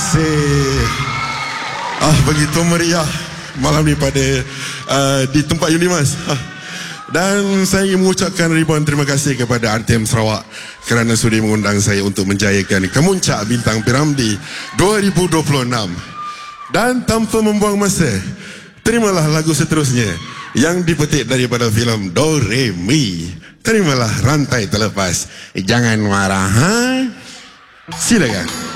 kasih. Begitu meriah malam ni pada di tempat Unimas. Dan saya ingin mengucapkan ribuan terima kasih kepada RTM Sarawak kerana sudi mengundang saya untuk menjayakan Kemuncak Bintang Piramidi 2026. Dan tanpa membuang masa, terimalah lagu seterusnya yang dipetik daripada filem Do Re Mi. Terimalah Rantai Terlepas. Jangan marah, ha? Silakan.